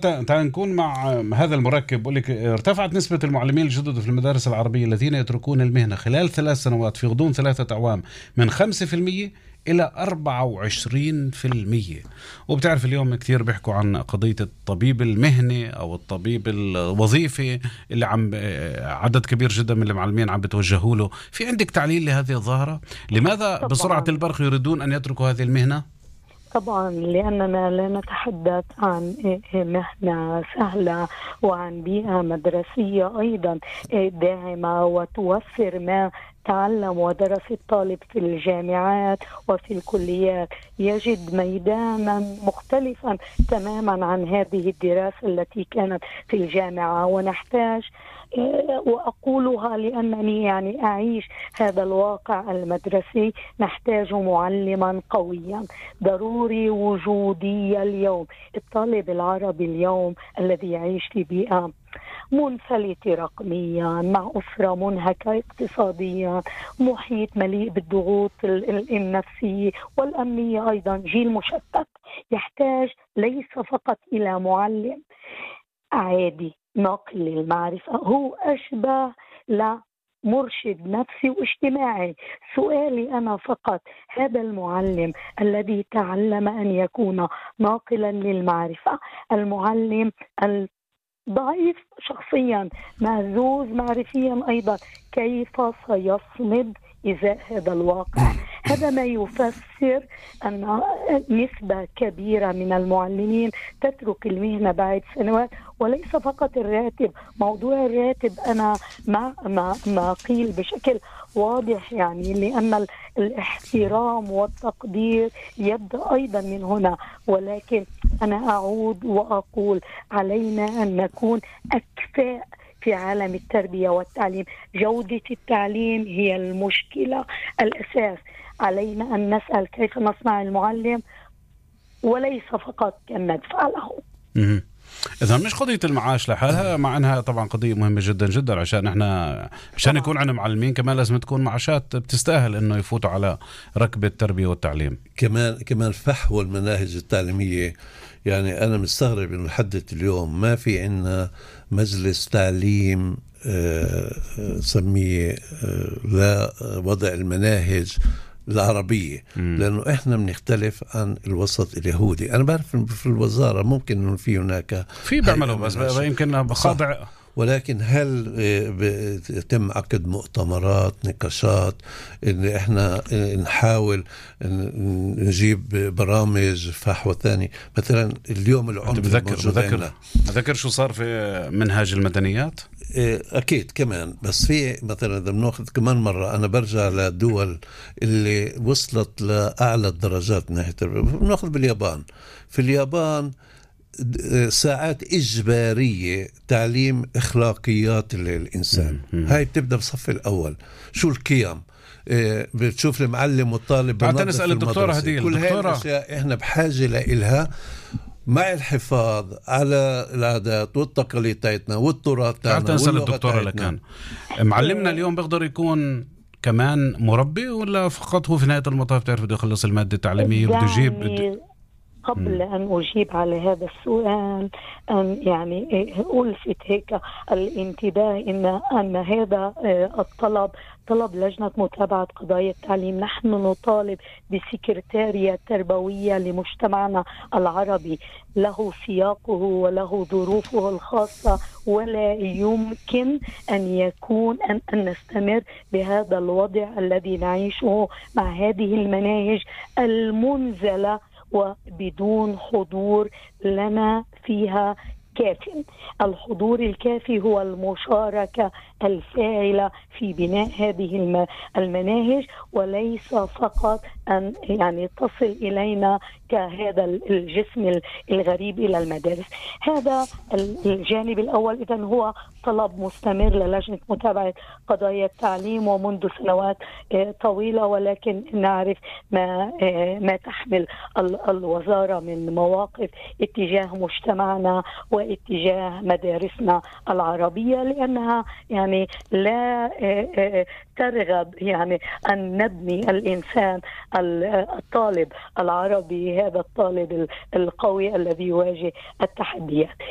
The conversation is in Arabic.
تعال نكون مع هذا المركب. بقول لك ارتفعت نسبة المعلمين الجدد في المدارس العربية الذين يتركون المهنة خلال 3 سنوات في غضون 3 أعوام من 5% إلى 24%. وبتعرف اليوم كثير بيحكوا عن قضية الطبيب المهني أو الطبيب الوظيفي اللي عدد كبير جدا من المعلمين عم بتوجهوا له. في عندك تعليل لهذه الظاهرة؟ لماذا طبعاً. بسرعة البرق يريدون أن يتركوا هذه المهنة؟ طبعا لأننا لا نتحدث عن مهنة سهلة وعن بيئة مدرسية أيضا داعمة وتوفر ما تعلم ودرس الطالب في الجامعات وفي الكليات. يجد ميدانا مختلفا تماما عن هذه الدراسة التي كانت في الجامعة. ونحتاج، وأقولها لأنني يعني أعيش هذا الواقع المدرسي، نحتاج معلما قويا ضروري وجودي اليوم. الطالب العربي اليوم الذي يعيش في بيئة منفلتة رقميا مع أسرة منهكة اقتصاديا، محيط مليء بالضغوط النفسية والأمنية، أيضا جيل مشتت، يحتاج ليس فقط إلى معلم عادي نقل المعرفة، هو أشبه لمرشد نفسي واجتماعي. سؤالي أنا فقط، هذا المعلم الذي تعلم أن يكون ناقلا للمعرفة، المعلم ضعيف شخصيا مهزوز معرفيا أيضا، كيف سيصمد إزاء هذا الواقع؟ هذا ما يفسر أن نسبة كبيرة من المعلمين تترك المهنة بعد سنوات. وليس فقط الراتب، موضوع الراتب أنا ما قيل بشكل واضح، يعني لأن الاحترام والتقدير يبدأ أيضا من هنا. ولكن أنا أعود وأقول علينا أن نكون أكفاء في عالم التربية والتعليم. جودة التعليم هي المشكلة الأساس. علينا أن نسأل كيف نصنع المعلم وليس فقط كم ندفع له. إذا مش قضية المعاش لحالها، مع أنها طبعا قضية مهمة جدا جدا، عشان يكون عندنا معلمين كمان لازم تكون معاشات بتستاهل إنه يفوتوا على ركب التربية والتعليم. كمان فحوى المناهج التعليمية. يعني أنا مستغرب إنه لحد اليوم ما في عنا مجلس تعليم سميه لوضع المناهج العربية، لأنه إحنا بنختلف عن الوسط اليهودي. أنا بعرف في الوزارة ممكن إنه في هناك بيعملوا بس يمكن بخاضع، ولكن هل بيتم عقد مؤتمرات نقاشات إن إحنا نحاول نجيب برامج فحوى ثاني؟ مثلا اليوم العنف بذكر شو صار في منهاج المدنيات. أكيد كمان، بس في مثلا إذا بناخذ كمان مرة، أنا برجع لدول اللي وصلت لأعلى الدرجات من ناحية بناخذ باليابان. في اليابان ساعات إجبارية تعليم أخلاقيات الإنسان. هاي بتبدأ بصف الأول، شو القيم، بتشوف المعلم والطالب. حتى نسأل الدكتورة هديل، كل هاي الأشياء إحنا بحاجة لإلها مع الحفاظ على العادات والتقاليد تاعتنا والتراث تاعنا. حتى نسأل الدكتورة لكان معلمنا اليوم بيقدر يكون كمان مربي، ولا فقط هو في نهاية المطاف تعرف بده يخلص المادة التعليمية وبده يجيب؟ قبل أن أجيب على هذا السؤال يعني ألفت هيك الانتباه أن هذا الطلب طلب لجنة متابعة قضايا التعليم. نحن نطالب بسكرتارية تربوية لمجتمعنا العربي، له سياقه وله ظروفه الخاصة، ولا يمكن أن يكون أن نستمر بهذا الوضع الذي نعيشه مع هذه المناهج المنزلة وبدون حضور لنا فيها كافٍ. الحضور الكافي هو المشاركة الفاعلة في بناء هذه المناهج، وليس فقط أن يعني تصل إلينا كهذا الجسم الغريب إلى المدارس. هذا الجانب الأول. إذن هو طلب مستمر للجنة متابعة قضايا التعليم ومنذ سنوات طويلة، ولكن نعرف ما تحمل الوزارة من مواقف اتجاه مجتمعنا واتجاه مدارسنا العربية، لأنها يعني لا ترغب يعني أن نبني الإنسان الطالب العربي، هذا الطالب القوي الذي يواجه التحديات.